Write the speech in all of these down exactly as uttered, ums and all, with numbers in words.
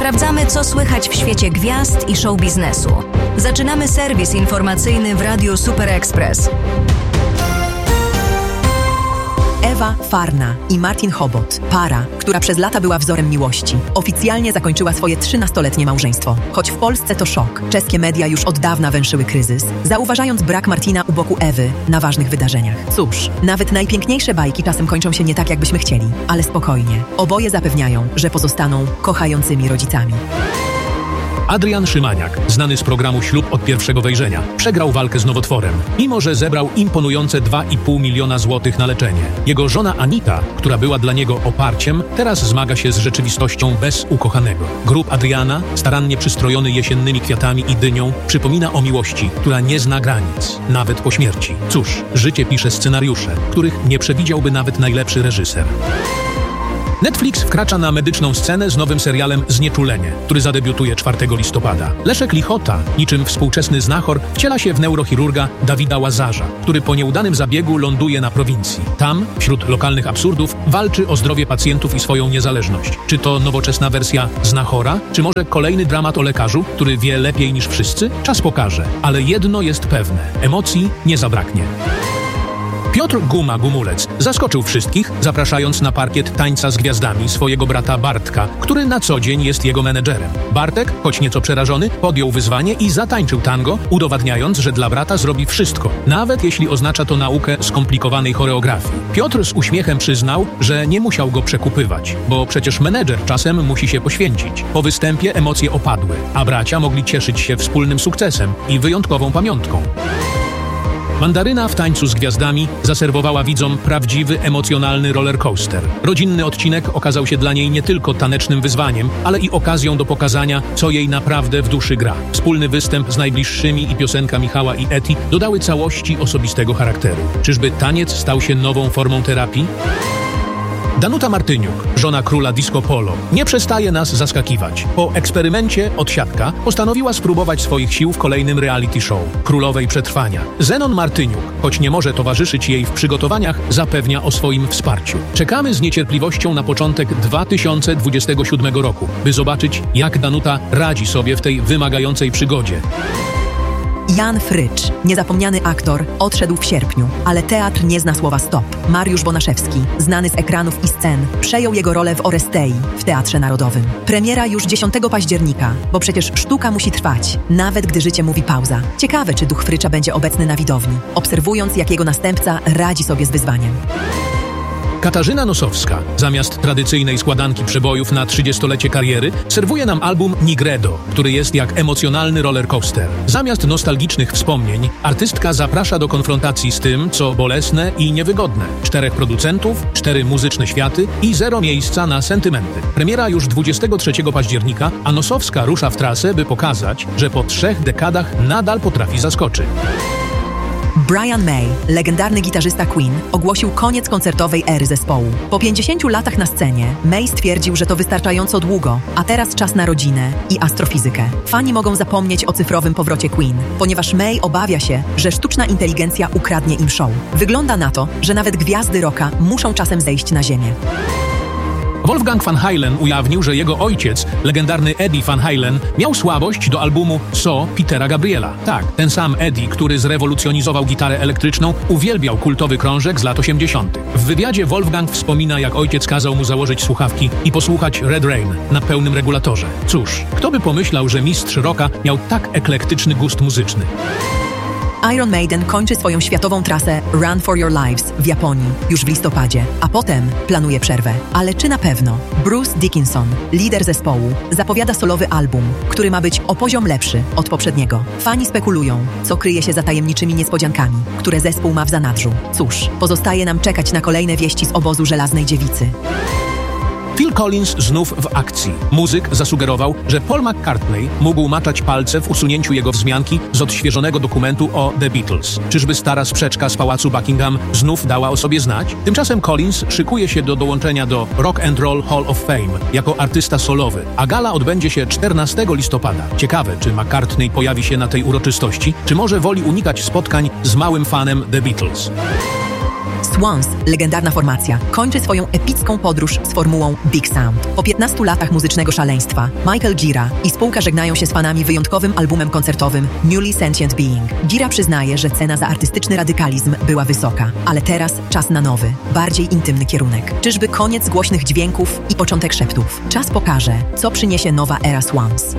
Sprawdzamy, co słychać w świecie gwiazd i show biznesu. Zaczynamy serwis informacyjny w Radiu Super Express. Ewa Farna i Martin Chobot, para, która przez lata była wzorem miłości, oficjalnie zakończyła swoje trzynastoletnie małżeństwo. Choć w Polsce to szok, czeskie media już od dawna węszyły kryzys, zauważając brak Martina u boku Ewy na ważnych wydarzeniach. Cóż, nawet najpiękniejsze bajki czasem kończą się nie tak, jakbyśmy chcieli, ale spokojnie. Oboje zapewniają, że pozostaną kochającymi rodzicami. Adrian Szymaniak, znany z programu Ślub od pierwszego wejrzenia, przegrał walkę z nowotworem, mimo że zebrał imponujące dwa i pół miliona złotych na leczenie. Jego żona Anita, która była dla niego oparciem, teraz zmaga się z rzeczywistością bez ukochanego. Grób Adriana, starannie przystrojony jesiennymi kwiatami i dynią, przypomina o miłości, która nie zna granic, nawet po śmierci. Cóż, życie pisze scenariusze, których nie przewidziałby nawet najlepszy reżyser. Netflix wkracza na medyczną scenę z nowym serialem Znieczulenie, który zadebiutuje czwartego listopada. Leszek Lichota, niczym współczesny znachor, wciela się w neurochirurga Dawida Łazarza, który po nieudanym zabiegu ląduje na prowincji. Tam, wśród lokalnych absurdów, walczy o zdrowie pacjentów i swoją niezależność. Czy to nowoczesna wersja znachora, czy może kolejny dramat o lekarzu, który wie lepiej niż wszyscy? Czas pokaże, ale jedno jest pewne – emocji nie zabraknie. Piotr Guma Gumulec zaskoczył wszystkich, zapraszając na parkiet Tańca z Gwiazdami swojego brata Bartka, który na co dzień jest jego menedżerem. Bartek, choć nieco przerażony, podjął wyzwanie i zatańczył tango, udowadniając, że dla brata zrobi wszystko, nawet jeśli oznacza to naukę skomplikowanej choreografii. Piotr z uśmiechem przyznał, że nie musiał go przekupywać, bo przecież menedżer czasem musi się poświęcić. Po występie emocje opadły, a bracia mogli cieszyć się wspólnym sukcesem i wyjątkową pamiątką. Mandaryna w Tańcu z Gwiazdami zaserwowała widzom prawdziwy, emocjonalny rollercoaster. Rodzinny odcinek okazał się dla niej nie tylko tanecznym wyzwaniem, ale i okazją do pokazania, co jej naprawdę w duszy gra. Wspólny występ z najbliższymi i piosenka Michała i Eti dodały całości osobistego charakteru. Czyżby taniec stał się nową formą terapii? Danuta Martyniuk, żona króla disco polo, nie przestaje nas zaskakiwać. Po eksperymencie Odsiadka postanowiła spróbować swoich sił w kolejnym reality show Królowej Przetrwania. Zenon Martyniuk, choć nie może towarzyszyć jej w przygotowaniach, zapewnia o swoim wsparciu. Czekamy z niecierpliwością na początek dwa tysiące dwudziestego siódmego roku, by zobaczyć, jak Danuta radzi sobie w tej wymagającej przygodzie. Jan Frycz, niezapomniany aktor, odszedł w sierpniu, ale teatr nie zna słowa stop. Mariusz Bonaszewski, znany z ekranów i scen, przejął jego rolę w Orestei w Teatrze Narodowym. Premiera już dziesiątego października, bo przecież sztuka musi trwać, nawet gdy życie mówi pauza. Ciekawe, czy duch Frycza będzie obecny na widowni, obserwując, jak jego następca radzi sobie z wyzwaniem. Katarzyna Nosowska, zamiast tradycyjnej składanki przebojów na trzydziestolecie kariery, serwuje nam album Nigredo, który jest jak emocjonalny rollercoaster. Zamiast nostalgicznych wspomnień, artystka zaprasza do konfrontacji z tym, co bolesne i niewygodne. Czterech producentów, cztery muzyczne światy i zero miejsca na sentymenty. Premiera już dwudziestego trzeciego października, a Nosowska rusza w trasę, by pokazać, że po trzech dekadach nadal potrafi zaskoczyć. Brian May, legendarny gitarzysta Queen, ogłosił koniec koncertowej ery zespołu. Po pięćdziesięciu latach na scenie, May stwierdził, że to wystarczająco długo, a teraz czas na rodzinę i astrofizykę. Fani mogą zapomnieć o cyfrowym powrocie Queen, ponieważ May obawia się, że sztuczna inteligencja ukradnie im show. Wygląda na to, że nawet gwiazdy rocka muszą czasem zejść na ziemię. Wolfgang Van Halen ujawnił, że jego ojciec, legendarny Eddie Van Halen, miał słabość do albumu So Petera Gabriela. Tak, ten sam Eddie, który zrewolucjonizował gitarę elektryczną, uwielbiał kultowy krążek z lat osiemdziesiątych. W wywiadzie Wolfgang wspomina, jak ojciec kazał mu założyć słuchawki i posłuchać Red Rain na pełnym regulatorze. Cóż, kto by pomyślał, że mistrz rocka miał tak eklektyczny gust muzyczny. Iron Maiden kończy swoją światową trasę Run for Your Lives w Japonii już w listopadzie, a potem planuje przerwę. Ale czy na pewno? Bruce Dickinson, lider zespołu, zapowiada solowy album, który ma być o poziom lepszy od poprzedniego. Fani spekulują, co kryje się za tajemniczymi niespodziankami, które zespół ma w zanadrzu. Cóż, pozostaje nam czekać na kolejne wieści z obozu Żelaznej Dziewicy. Phil Collins znów w akcji. Muzyk zasugerował, że Paul McCartney mógł maczać palce w usunięciu jego wzmianki z odświeżonego dokumentu o The Beatles. Czyżby stara sprzeczka z pałacu Buckingham znów dała o sobie znać? Tymczasem Collins szykuje się do dołączenia do Rock and Roll Hall of Fame jako artysta solowy, a gala odbędzie się czternastego listopada. Ciekawe, czy McCartney pojawi się na tej uroczystości, czy może woli unikać spotkań z małym fanem The Beatles. Swans, legendarna formacja, kończy swoją epicką podróż z formułą Big Sound. Po piętnastu latach muzycznego szaleństwa Michael Gira i spółka żegnają się z fanami wyjątkowym albumem koncertowym Newly Sentient Being. Gira przyznaje, że cena za artystyczny radykalizm była wysoka, ale teraz czas na nowy, bardziej intymny kierunek. Czyżby koniec głośnych dźwięków i początek szeptów? Czas pokaże, co przyniesie nowa era Swans.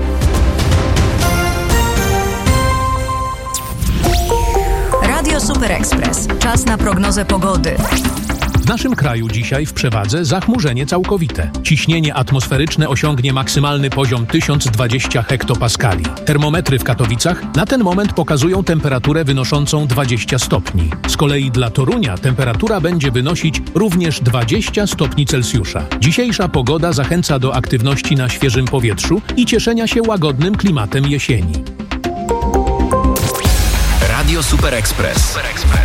Radio Super Express. Czas na prognozę pogody. W naszym kraju dzisiaj w przewadze zachmurzenie całkowite. Ciśnienie atmosferyczne osiągnie maksymalny poziom tysiąc dwadzieścia hektopaskali. Termometry w Katowicach na ten moment pokazują temperaturę wynoszącą dwadzieścia stopni. Z kolei dla Torunia temperatura będzie wynosić również dwadzieścia stopni Celsjusza. Dzisiejsza pogoda zachęca do aktywności na świeżym powietrzu i cieszenia się łagodnym klimatem jesieni. Radio Super Express.